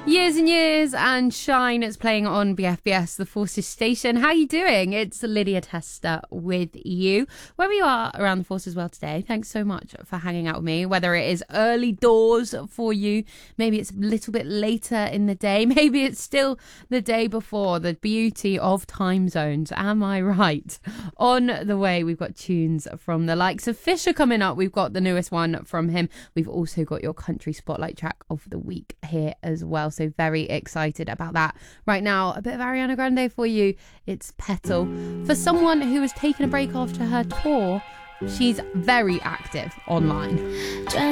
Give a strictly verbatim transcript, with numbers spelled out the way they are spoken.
Years and Years and Shine. It's playing on B F B S, the Forces station. How are you doing? It's Lydia Tester with you. Wherever you are around the Forces world today, thanks so much for hanging out with me. Whether it is early doors for you, maybe it's a little bit later in the day, maybe it's still the day before. The beauty of time zones, am I right? On the way, we've got tunes from the likes of Fisher coming up. We've got the newest one from him. We've also got your country spotlight track of the week here as well. So very excited about that. Right now, a bit of Ariana Grande for you. It's Petal. For someone who has taken a break after her tour, she's very active online.